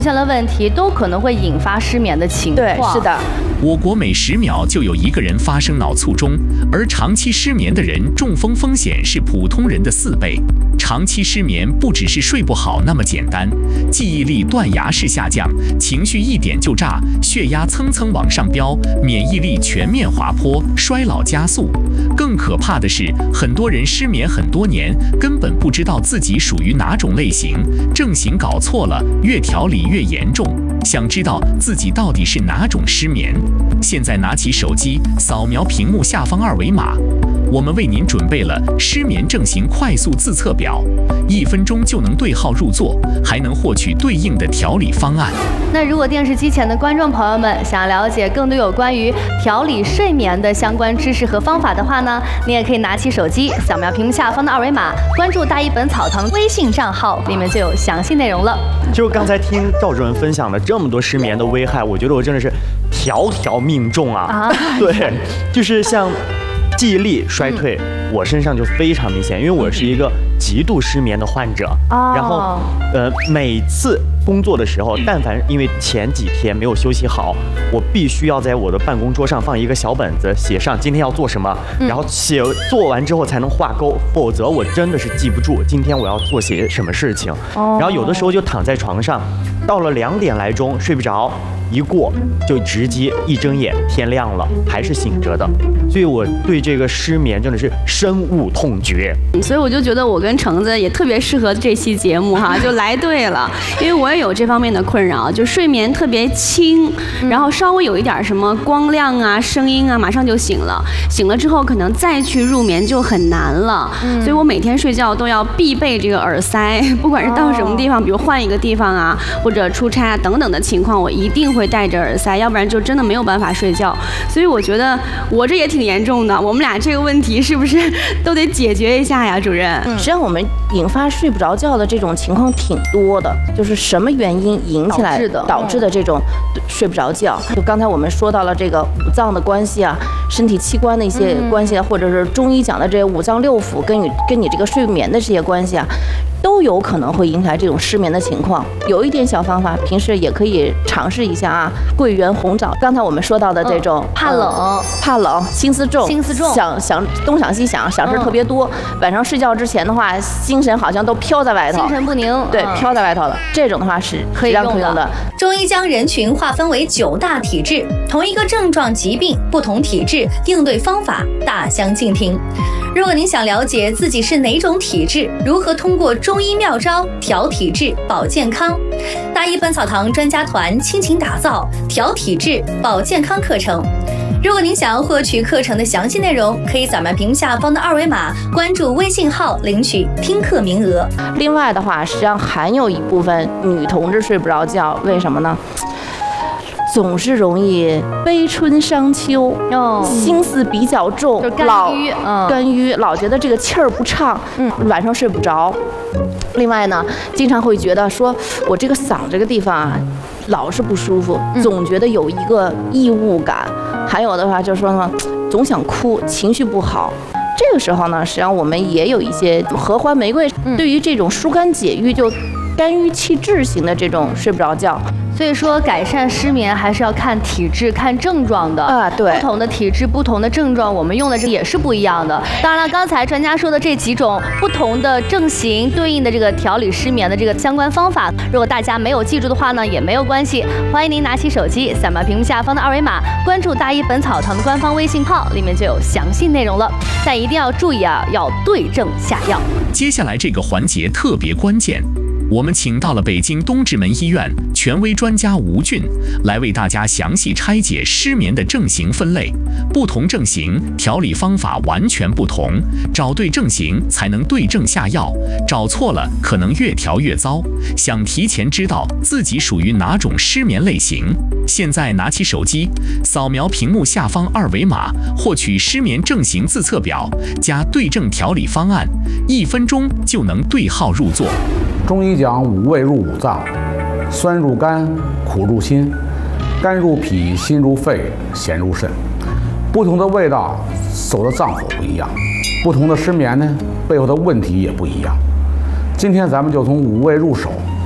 现的问题都可能会引发失眠的情况。 对，是的。 我国每10秒就有1个人发生脑卒中，而长期失眠的人中风风险是普通人的4倍。长期失眠不只是睡不好那么简单，记忆力断崖式下降，情绪一点就炸，血压蹭蹭往上飙，免疫力全面滑坡，衰老加速。更可怕的是，很多人失眠很多年，根本不知道自己属于哪种类型，症型搞错了，越调理越严重。想知道自己到底是哪种失眠？现在拿起手机，扫描屏幕下方2维码，我们为您准备了失眠症型快速自测表，1分钟就能对号入座，还能获取对应的调理方案。 那如果电视机前的观众朋友们想了解更多有关于调理睡眠的相关知识和方法的话呢，你也可以拿起手机，扫描屏幕下方的2维码，关注大一本草堂微信账号，里面就有详细内容了。 就刚才听赵主任分享了这么多失眠的危害，我觉得我真的是条条命中啊！对，就是像记忆力衰退，我身上就非常明显，因为我是一个极度失眠的患者。然后每次工作的时候，但凡因为前几天没有休息好，我必须要在我的办公桌上放一个小本子，写上今天要做什么，然后做完之后才能画勾，否则我真的是记不住今天我要做些什么事情。然后有的时候就躺在床上，到了2点来钟睡不着，一过就直接一睁眼天亮了，还是醒着的。所以我对这个失眠真的是深恶痛绝。 所以我就觉得我跟橙子也特别适合这期节目哈，就来对了，因为我也有这方面的困扰，就睡眠特别轻，然后稍微有一点什么光亮啊、声音啊，马上就醒了。醒了之后可能再去入眠就很难了。所以我每天睡觉都要必备这个耳塞，不管是到什么地方，比如换一个地方啊，或者出差啊等等的情况，我一定会戴着耳塞，要不然就真的没有办法睡觉。所以我觉得我这也挺严重的，我们俩这个问题是不是都得解决一下呀，主任？ 实际上我们引发睡不着觉的这种情况挺多的，就是什么原因引起来导致的这种睡不着觉。就刚才我们说到了这个五脏的关系啊，身体器官的一些关系啊，或者是中医讲的这些五脏六腑跟你这个睡眠的这些关系啊，都有可能会引起来这种失眠的情况。有一点小方法，平时也可以尝试一下啊。桂圆、红枣，刚才我们说到的这种怕冷、 心思重、想东想西想事特别多，晚上睡觉之前的话，精神好像都飘在外头， 心神不宁， 对，飘在外头的这种的话是可以用的。 中医将人群划分为9大体质，同一个症状疾病，不同体质应对方法大相径庭。如果您想了解自己是哪种体质，如何通过中医妙招调体质保健康，大一本草堂专家团倾情打造调体质保健康课程。如果您想要获取课程的详细内容，可以扫描屏幕下方的2维码，关注微信号领取听课名额。 另外的话，实际上还有一部分女同志睡不着觉，为什么呢？总是容易悲春伤秋，心思比较重，肝郁，老觉得这个气儿不畅，晚上睡不着。另外呢，经常会觉得说我这个嗓这个地方啊，老是不舒服，总觉得有一个异物感。还有的话就是说呢，总想哭，情绪不好。这个时候呢，实际上我们也有一些合欢玫瑰，对于这种疏肝解郁就肝郁气滞型的这种睡不着觉。 所以说，改善失眠还是要看体质、看症状的啊。对，不同的体质、不同的症状，我们用的这也是不一样的。当然了，刚才专家说的这几种不同的症型对应的这个调理失眠的这个相关方法，如果大家没有记住的话呢，也没有关系。欢迎您拿起手机，扫描屏幕下方的2维码，关注大一本草堂的官方微信号，里面就有详细内容了。但一定要注意啊，要对症下药。 接下来这个环节特别关键。我们请到了北京东直门医院权威专家吴俊来为大家详细拆解失眠的症型分类。不同症型调理方法完全不同，找对症型才能对症下药，找错了可能越调越糟。想提前知道自己属于哪种失眠类型，现在拿起手机，扫描屏幕下方2维码，获取失眠症型自测表加对症调理方案，1分钟就能对号入座。 中医讲五味入五脏，酸入肝，苦入心，肝入脾，心入肺，咸入肾。不同的味道走的脏腑不一样，不同的失眠呢，背后的问题也不一样。今天咱们就从五味入手，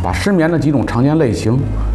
把失眠的几种常见类型